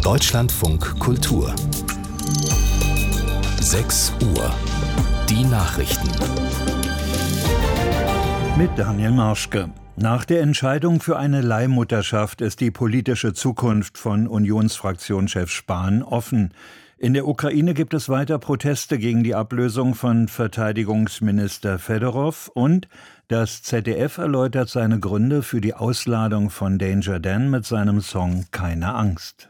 Deutschlandfunk Kultur 6 Uhr. Die Nachrichten. Mit Daniel Marschke. Nach der Entscheidung für eine Leihmutterschaft ist die politische Zukunft von Unionsfraktionschef Spahn offen. In der Ukraine gibt es weiter Proteste gegen die Ablösung von Verteidigungsminister Fedorov und das ZDF erläutert seine Gründe für die Ausladung von Danger Dan mit seinem Song Keine Angst.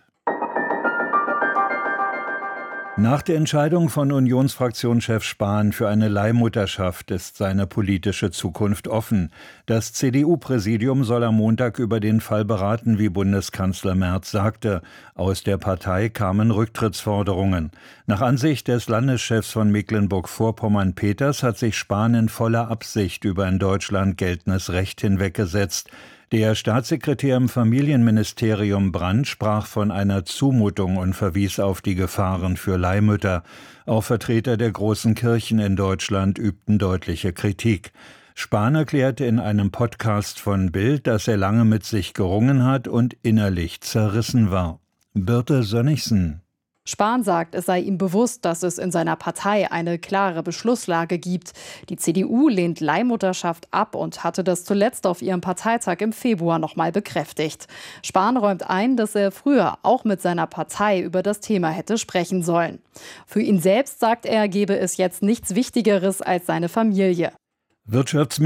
Nach der Entscheidung von Unionsfraktionschef Spahn für eine Leihmutterschaft ist seine politische Zukunft offen. Das CDU-Präsidium soll am Montag über den Fall beraten, wie Bundeskanzler Merz sagte. Aus der Partei kamen Rücktrittsforderungen. Nach Ansicht des Landeschefs von Mecklenburg-Vorpommern Peters hat sich Spahn in voller Absicht über in Deutschland geltendes Recht hinweggesetzt. Der Staatssekretär im Familienministerium Brandt sprach von einer Zumutung und verwies auf die Gefahren für Leihmütter. Auch Vertreter der großen Kirchen in Deutschland übten deutliche Kritik. Spahn erklärte in einem Podcast von Bild, dass er lange mit sich gerungen hat und innerlich zerrissen war. Birte Sönnigsen. Spahn sagt, es sei ihm bewusst, dass es in seiner Partei eine klare Beschlusslage gibt. Die CDU lehnt Leihmutterschaft ab und hatte das zuletzt auf ihrem Parteitag im Februar nochmal bekräftigt. Spahn räumt ein, dass er früher auch mit seiner Partei über das Thema hätte sprechen sollen. Für ihn selbst, sagt er, gebe es jetzt nichts Wichtigeres als seine Familie.